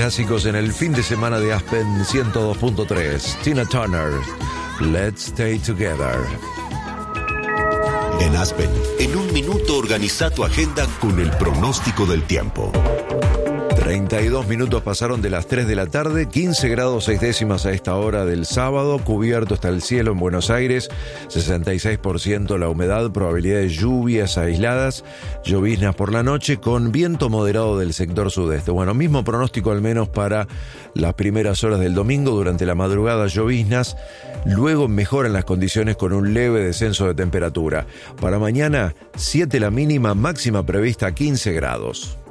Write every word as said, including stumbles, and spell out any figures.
clásicos en el fin de semana de Aspen ciento dos punto tres. Tina Turner, Let's Stay Together. En Aspen, en un minuto organiza tu agenda con el pronóstico del tiempo. treinta y dos minutos pasaron de las tres de la tarde, quince grados seis décimas a esta hora del sábado, cubierto está el cielo en Buenos Aires, sesenta y seis por ciento la humedad, probabilidad de lluvias aisladas, lloviznas por la noche con viento moderado del sector sudeste. Bueno, mismo pronóstico al menos para las primeras horas del domingo, durante la madrugada lloviznas, luego mejoran las condiciones con un leve descenso de temperatura. Para mañana, siete la mínima, máxima prevista quince grados.